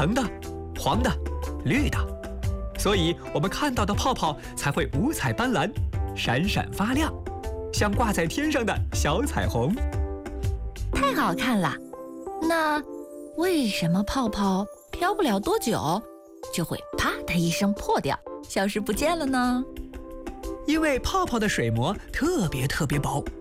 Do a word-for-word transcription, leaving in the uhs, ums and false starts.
橙的、黄的、绿的，所以我们看到的泡泡才会五彩斑斓，闪闪发亮，像挂在天上的小彩虹。 太好看了！那为什么泡泡飘不了多久，就会啪的一声破掉，消失不见了呢？ 因为泡泡的水膜特别特别薄，